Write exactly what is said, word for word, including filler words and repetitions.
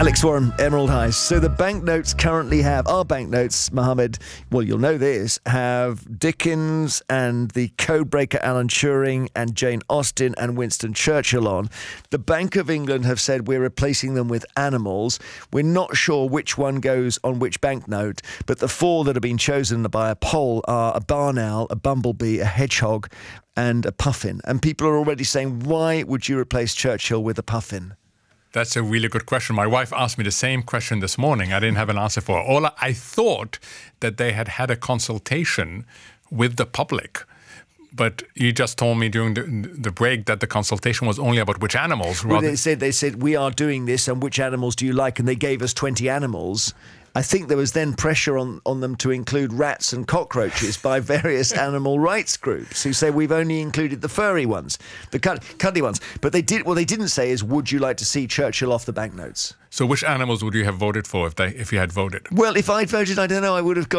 Alex Warren, Emerald Eyes. So the banknotes currently have, our banknotes, Mohammed, well, you'll know this, have Dickens and the codebreaker Alan Turing and Jane Austen and Winston Churchill on. The Bank of England have said we're replacing them with animals. We're not sure which one goes on which banknote, but the four that have been chosen by a poll are a barn owl, a bumblebee, a hedgehog and a puffin. And people are already saying, why would you replace Churchill with a puffin? That's a really good question. My wife asked me the same question this morning. I didn't have an answer for it. All I thought that they had had a consultation with the public. But you just told me during the, the break that the consultation was only about which animals. Well, they said, they said, we are doing this, and which animals do you like? And they gave us twenty animals. I think there was then pressure on, on them to include rats and cockroaches by various animal rights groups who say we've only included the furry ones, the cuddly ones. But they did what they didn't say is, would you like to see Churchill off the banknotes? So which animals would you have voted for if they if you had voted? Well, if I'd voted, I don't know, I would have gone